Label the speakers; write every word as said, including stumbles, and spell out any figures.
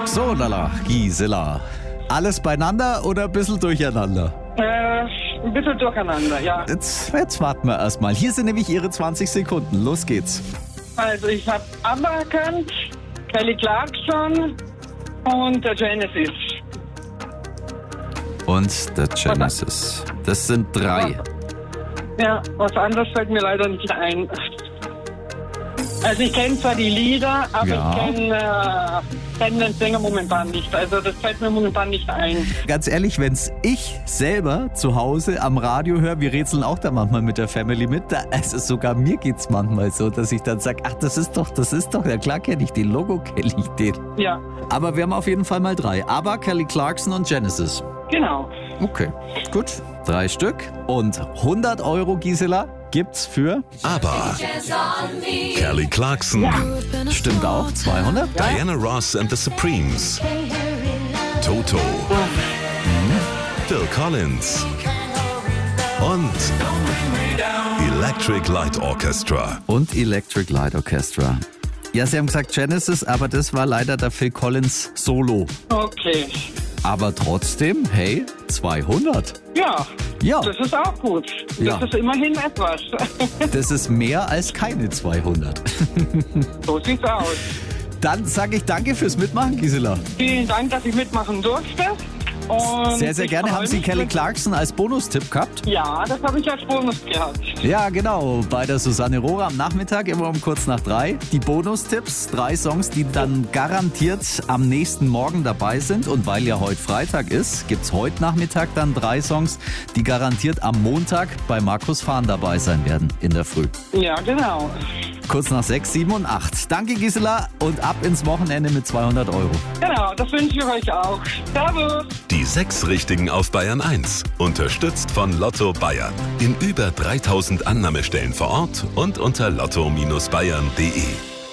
Speaker 1: So, lala, Gisela. Alles beieinander oder ein bisschen durcheinander?
Speaker 2: Äh, ein bisschen durcheinander, ja.
Speaker 1: Jetzt, jetzt warten wir erstmal. Hier sind nämlich Ihre zwanzig Sekunden. Los geht's.
Speaker 2: Also ich habe ABBA erkannt, Kelly Clarkson und der Genesis.
Speaker 1: Und der Genesis. Das sind drei.
Speaker 2: Ja, was anderes fällt mir leider nicht ein. Also ich kenne zwar die Lieder, aber
Speaker 1: Ja.
Speaker 2: ich kenne äh, kenn den Sänger momentan nicht. Also das fällt mir momentan nicht ein.
Speaker 1: Ganz ehrlich, wenn's ich selber zu Hause am Radio höre, wir rätseln auch da manchmal mit der Family mit, da, also sogar mir geht's manchmal so, dass ich dann sage, ach, das ist doch, das ist doch, ja klar kenne ich den, Logo kenne ich den.
Speaker 2: Ja,
Speaker 1: Aber wir haben auf jeden Fall mal drei. ABBA, Kelly Clarkson und Genesis.
Speaker 2: genau.
Speaker 1: Okay, gut. Drei Stück. Und hundert Euro, Gisela, gibt's für...
Speaker 3: ABBA, Kelly Clarkson,
Speaker 1: Stimmt auch, zweihundert.
Speaker 3: Diana Ross and the Supremes, Toto, Phil Collins und Electric Light Orchestra.
Speaker 1: Und Electric Light Orchestra. Ja, Sie haben gesagt Genesis, aber das war leider der Phil Collins Solo.
Speaker 2: Okay.
Speaker 1: Aber trotzdem, hey, zweihundert.
Speaker 2: Ja,
Speaker 1: Ja,
Speaker 2: das ist auch gut. Das
Speaker 1: Ja.
Speaker 2: ist immerhin etwas.
Speaker 1: das ist mehr als keine zweihundert.
Speaker 2: So sieht's aus.
Speaker 1: Dann sage ich danke fürs Mitmachen, Gisela.
Speaker 2: Vielen Dank, dass ich mitmachen durfte. Und
Speaker 1: Sehr, sehr
Speaker 2: ich
Speaker 1: gerne.
Speaker 2: freu
Speaker 1: Haben Sie
Speaker 2: mich,
Speaker 1: Kelly
Speaker 2: wenn-
Speaker 1: Clarkson als Bonustipp gehabt?
Speaker 2: Ja, das habe ich als Bonus gehabt.
Speaker 1: Ja, genau. Bei der Susanne Rohrer am Nachmittag, immer um kurz nach drei. Die Bonustipps, drei Songs, die dann garantiert am nächsten Morgen dabei sind. Und weil ja heute Freitag ist, gibt's heute Nachmittag dann drei Songs, die garantiert am Montag bei Markus Fahn dabei sein werden in der Früh.
Speaker 2: Ja, genau.
Speaker 1: Kurz nach sechs, sieben und acht. Danke, Gisela, und ab ins Wochenende mit zweihundert Euro.
Speaker 2: Genau, das wünsche ich euch auch. Servus.
Speaker 3: Die sechs Richtigen auf Bayern eins. Unterstützt von Lotto Bayern. In über dreitausend Annahmestellen vor Ort und unter lotto Bindestrich bayern punkt de.